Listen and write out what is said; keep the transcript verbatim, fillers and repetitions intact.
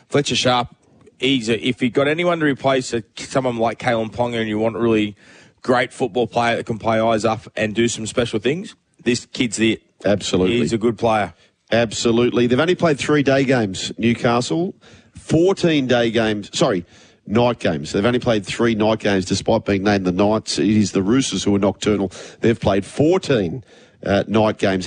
Fletcher Sharp, he's a, if you got anyone to replace a, someone like Kalen Ponga and you want a really great football player that can play eyes up and do some special things, this kid's the Absolutely. He's a good player. Absolutely. They've only played three day games, Newcastle. fourteen day games. Sorry, night games. They've only played three night games despite being named the Knights. It is the Roosters who are nocturnal. They've played fourteen uh, night games.